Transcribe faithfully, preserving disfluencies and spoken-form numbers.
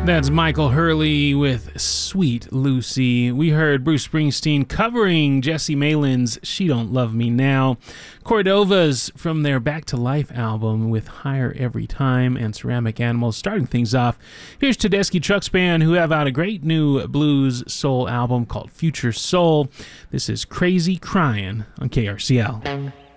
That's Michael Hurley with Sweet Lucy. We heard Bruce Springsteen covering Jesse Malin's She Don't Love Me Now. Cordovas from their Back to Life album with Higher Every Time and Ceramic Animals starting things off. Here's Tedeschi Trucks Band, who have out a great new blues soul album called Future Soul. This is Crazy Crying on K R C L.